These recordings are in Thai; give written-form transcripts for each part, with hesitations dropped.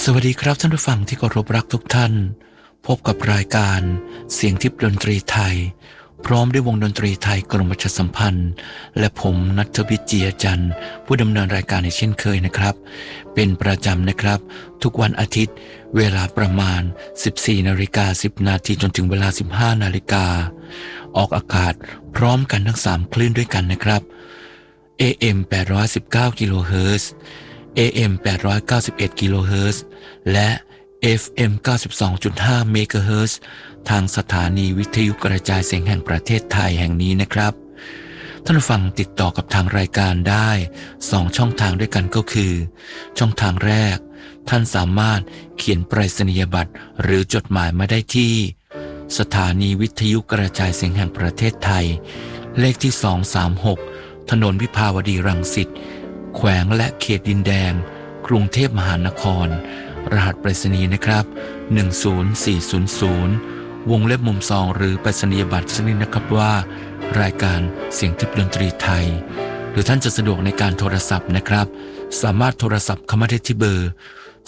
สวัสดีครับท่านผู้ฟังที่เคารพรักทุกท่านพบกับรายการเสียงทิพย์ดนตรีไทยพร้อมด้วยวงดนตรีไทยกรมประชาสัมพันธ์และผมณัฐวิทย์ เจียจันทร์ผู้ดำเนินรายการในเช่นเคยนะครับเป็นประจำนะครับทุกวันอาทิตย์เวลาประมาณ 14:10 น.จนถึงเวลา 15 นาฬิกาออกอากาศพร้อมกันทั้ง3คลื่นด้วยกันนะครับ AM 819 กิโลเฮิรตซ์ AM 891 กิโลเฮิรตซ์และ FM 92.5 เมกะเฮิรตซ์ทางสถานีวิทยุกระจายเสียงแห่งประเทศไทยแห่งนี้นะครับท่านผู้ฟังติดต่อกับทางรายการได้2ช่องทางด้วยกันก็คือช่องทางแรกท่านสามารถเขียนไปรษณียบัตรหรือจดหมายมาได้ที่สถานีวิทยุกระจายเสียงแห่งประเทศไทยเลขที่236ถนนวิภาวดีรังสิตแขวงและเขตดินแดงกรุงเทพมหานครรหัสไปรษณีย์นะครับ10400วงเล็บมุม2หรือไปรษณียบัตรชนิดนะครับว่ารายการเสียงทิพย์ดนตรีไทยหรือท่านจะสะดวกในการโทรศัพท์นะครับสามารถโทรศัพท์เข้ามาได้ที่เบอร์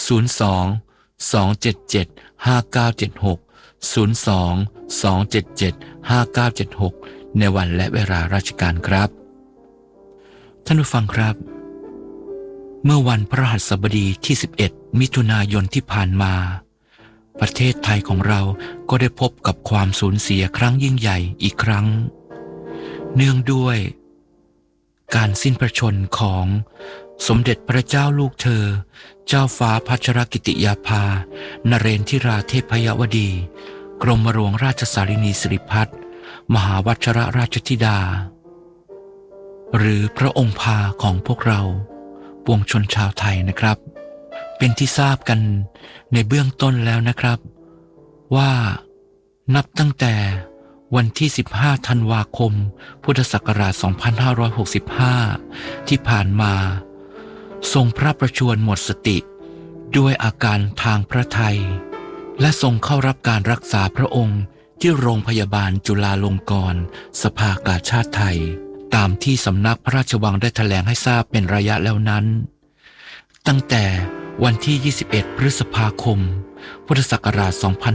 02-277-5976 ในวันและเวลาราชการครับท่านผู้ฟังครับเมื่อวันพฤหัสบดีที่11มิถุนายนที่ผ่านมาประเทศไทยของเราก็ได้พบกับความสูญเสียครั้งยิ่งใหญ่อีกครั้งเนื่องด้วยการสิ้นพระชนม์ของสมเด็จพระเจ้าลูกเธอเจ้าฟ้าพัชรกิติยาภานเรนทิราเทพยวดีกรมหลวงราชสารินีสิริพัฒน์มหาวัชรราชธิดาหรือพระองค์พาของพวกเราปวงชนชาวไทยนะครับเป็นที่ทราบกันในเบื้องต้นแล้วนะครับว่านับตั้งแต่วันที่15ธันวาคมพุทธศักราช2565ที่ผ่านมาทรงพระประชวรหมดสติด้วยอาการทางพระทัยและทรงเข้ารับการรักษาพระองค์ที่โรงพยาบาลจุฬาลงกรณ์สภากาชาดไทยตามที่สำนักพระราชวังได้แถลงให้ทราบเป็นระยะแล้วนั้นตั้งแต่วันที่21พฤษภาคมพุทธศักราช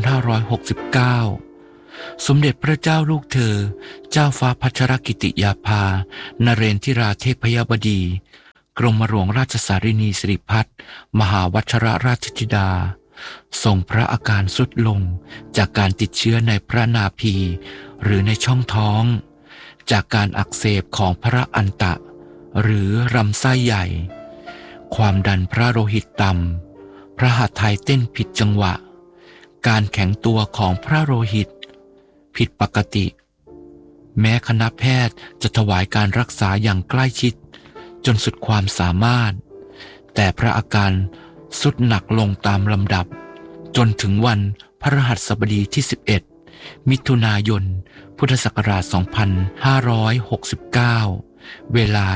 2569สมเด็จพระเจ้าลูกเธอเจ้าฟ้าพัชรกิติยาภานเรนทิราเทพยวดีกรมหลวงราชสารินีสิริพัฒน์มหาวัชรราชธิดาทรงพระอาการทรุดลงจากการติดเชื้อในพระนาภีหรือในช่องท้องจากการอักเสบของพระอันตะหรือลำไส้ใหญ่ความดันพระโลหิตต่ำพระหัตถ์ไทยเต้นผิดจังหวะการแข็งตัวของพระโลหิตผิดปกติแม้คณะแพทย์จะถวายการรักษาอย่างใกล้ชิดจนสุดความสามารถแต่พระอาการทรุดหนักลงตามลำดับจนถึงวันพฤหัสบดีที่11มิถุนายนพุทธศักราช2569เวลา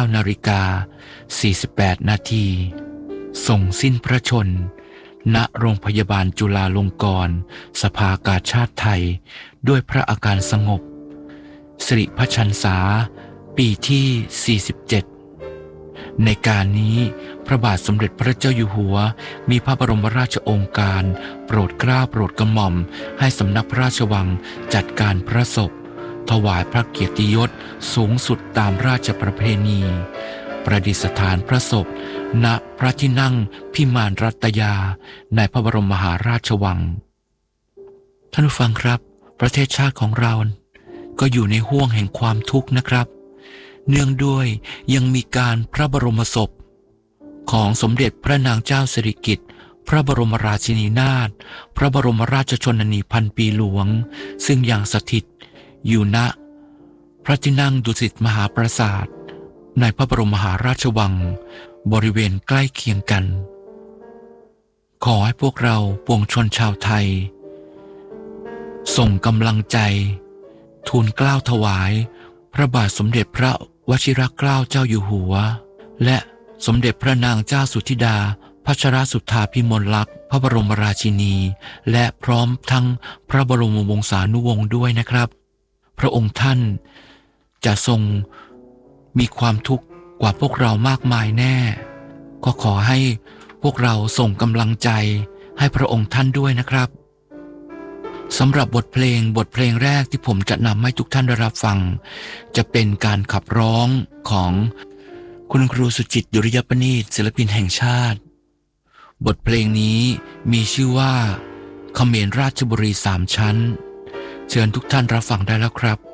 19:48 นาทีทรงสิ้นพระชนม์ณโรงพยาบาลจุฬาลงกรณ์สภากาชาดไทยด้วยพระอาการสงบสิริพระชรรษาปีที่47ในการนี้พระบาทสมเด็จพระเจ้าอยู่หัวมีพระบรมราชโองการโปรดเกล้าโปรดกระหม่อมให้สำนักพระราชวังจัดการพระศพถวายพระเกียรติยศสูงสุดตามราชประเพณีประดิษฐานพระศพณพระที่นั่งพิมานรัตยาในพระบรมมหาราชวังท่านผู้ฟังครับประเทศชาติของเราก็อยู่ในห้วงแห่งความทุกข์นะครับเนื่องด้วยยังมีการพระบรมศพของสมเด็จพระนางเจ้าสิริกิติ์พระบรมราชินีนาถพระบรมราชชนนีพันปีหลวงซึ่งยังสถิตอยู่ณพระที่นั่งดุสิตมหาปราสาทในพระบรมมหาราชวังบริเวณใกล้เคียงกันขอให้พวกเราปวงชนชาวไทยส่งกำลังใจทูลเกล้าถวายพระบาทสมเด็จพระวชิรเกล้าเจ้าอยู่หัวและสมเด็จพระนางเจ้าสุธิดาพัชรสุทธาภิมลลักษณ์พระบรมราชินีและพร้อมทั้งพระบรมวงศานุวงศ์ด้วยนะครับพระองค์ท่านจะทรงมีความทุกข์กว่าพวกเรามากมายแน่ก็ขอให้พวกเราส่งกำลังใจให้พระองค์ท่านด้วยนะครับสำหรับบทเพลงแรกที่ผมจะนำให้ทุกท่านได้รับฟังจะเป็นการขับร้องของคุณครูสุจิตต์ ดุริยประณีตศิลปินแห่งชาติบทเพลงนี้มีชื่อว่าเขมรราชบุรี3 ชั้นเชิญทุกท่านรับฟังได้แล้วครับ